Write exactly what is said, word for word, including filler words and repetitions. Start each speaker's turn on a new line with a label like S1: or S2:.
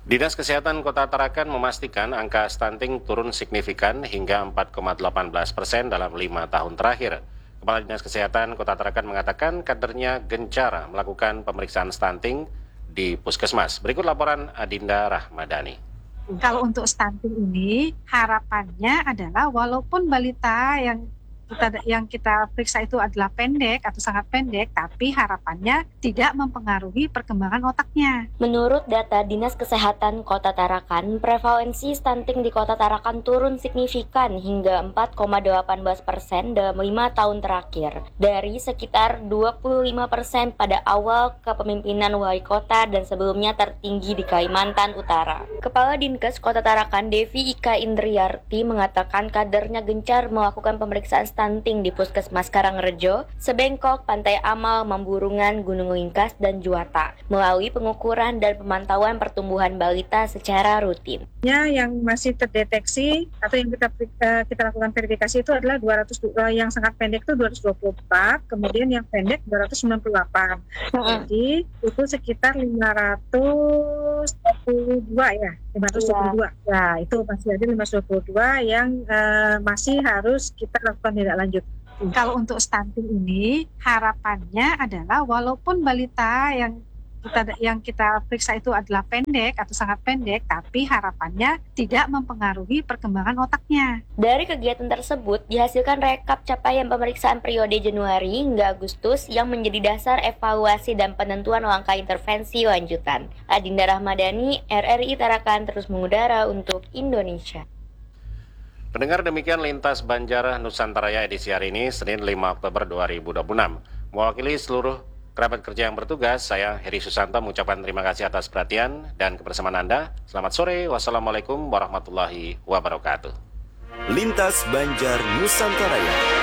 S1: Dinas Kesehatan Kota Tarakan memastikan angka stunting turun signifikan hingga empat koma delapan belas persen dalam lima tahun terakhir. Kepala Dinas Kesehatan Kota Tarakan mengatakan kadernya gencar melakukan pemeriksaan stunting di puskesmas. Berikut laporan Adinda Rahmadani.
S2: Kalau untuk stunting ini harapannya adalah walaupun balita yang kita yang kita periksa itu adalah pendek atau sangat pendek, tapi harapannya tidak mempengaruhi perkembangan otaknya.
S3: Menurut data Dinas Kesehatan Kota Tarakan, prevalensi stunting di Kota Tarakan turun signifikan hingga empat koma delapan belas persen dalam lima tahun terakhir, dari sekitar dua puluh lima persen pada awal kepemimpinan wali kota dan sebelumnya tertinggi di Kalimantan Utara. Kepala Dinkes Kota Tarakan, Devi Ika Indriarti, mengatakan kadernya gencar melakukan pemeriksaan stunting di Puskesmas Karangrejo, Sebengkok, Pantai Amal, Mamburungan, Gunung Lingkas, dan Juwata melalui pengukuran dan pemantauan pertumbuhan balita secara rutin.
S2: Ya, yang masih terdeteksi atau yang kita kita lakukan verifikasi itu adalah dua ratus yang sangat pendek itu dua ratus dua puluh empat, kemudian yang pendek dua ratus sembilan puluh delapan. Jadi itu sekitar lima ratus dua puluh dua ya, lima ratus dua puluh dua. Ya, ya itu masih ada lima ratus dua puluh dua yang uh, masih harus kita lakukan tindak lanjut. Kalau untuk stunting ini harapannya adalah walaupun balita yang kita yang kita periksa itu adalah pendek atau sangat pendek, tapi harapannya tidak mempengaruhi perkembangan otaknya.
S3: Dari kegiatan tersebut dihasilkan rekap capaian pemeriksaan periode Januari hingga Agustus yang menjadi dasar evaluasi dan penentuan langkah intervensi lanjutan. Adinda Rahmadani, R R I Tarakan terus mengudara untuk Indonesia.
S1: Pendengar, demikian Lintas Banjar Nusantara edisi hari ini, Senin lima Oktober dua ribu dua puluh enam. Mewakili seluruh kerabat kerja yang bertugas, saya Heri Susanto mengucapkan terima kasih atas perhatian dan kebersamaan Anda. Selamat sore, wassalamualaikum warahmatullahi wabarakatuh.
S4: Lintas Banjar Nusantara.